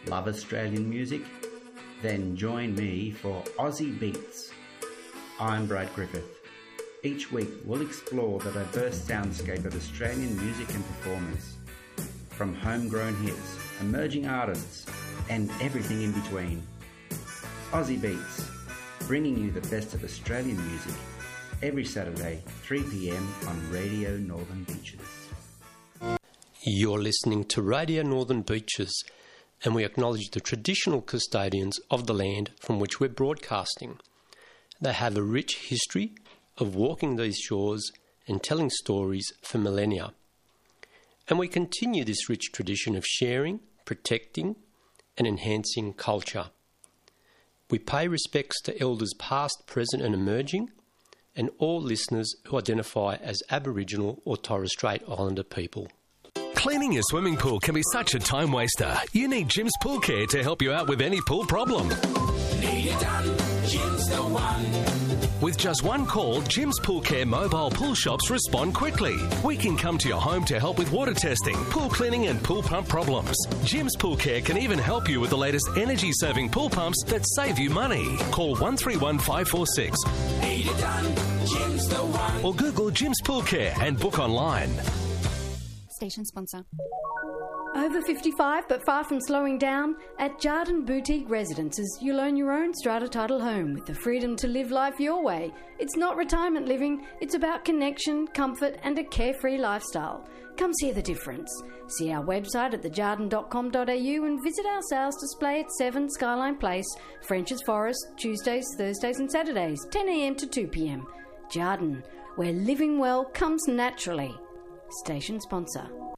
Love Australian music? Then join me for Aussie Beats. I'm Brad Griffith. Each week we'll explore the diverse soundscape of Australian music and performance. From homegrown hits, emerging artists, and everything in between. Aussie Beats, bringing you the best of Australian music every Saturday, 3 p.m. on Radio Northern Beaches. You're listening to Radio Northern Beaches, and we acknowledge the traditional custodians of the land from which we're broadcasting. They have a rich history of walking these shores and telling stories for millennia. And we continue this rich tradition of sharing, protecting, and enhancing culture. We pay respects to elders past, present and emerging, and all listeners who identify as Aboriginal or Torres Strait Islander people. Cleaning your swimming pool can be such a time waster. You need Jim's Pool Care to help you out with any pool problem. Need it done, Jim's the one. With just one call, Jim's Pool Care mobile pool shops respond quickly. We can come to your home to help with water testing, pool cleaning and pool pump problems. Jim's Pool Care can even help you with the latest energy-saving pool pumps that save you money. Call 131 546. Need it done, Jim's the one. Or Google Jim's Pool Care and book online. Station sponsor. Over 55 but far from slowing down? At Jardin Boutique Residences, you'll own your own strata title home with the freedom to live life your way. It's not retirement living, it's about connection, comfort and a carefree lifestyle. Come see the difference. See our website at thejardin.com.au and visit our sales display at 7 Skyline Place, French's Forest, Tuesdays, Thursdays and Saturdays, 10 a.m. to 2 p.m. Jardin, where living well comes naturally. Station sponsor.